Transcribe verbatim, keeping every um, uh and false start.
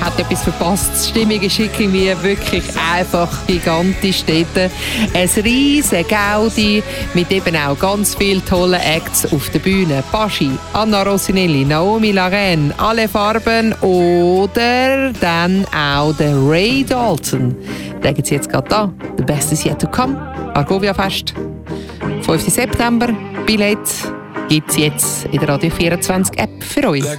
hat etwas verpasst. Die Stimmung ist irgendwie wirklich einfach gigantisch dort. Ein riesen Gaudi mit eben auch ganz vielen tollen Acts auf der Bühne. Baschi, Anna Rossinelli, Naomi Larraine, Alle Farben oder dann auch der Ray Dalton. Den gibt es jetzt gerade da. The Best is yet to come. Argovia Fest. fünften September. Billett gibt es jetzt in der Radio vierundzwanzig App für euch.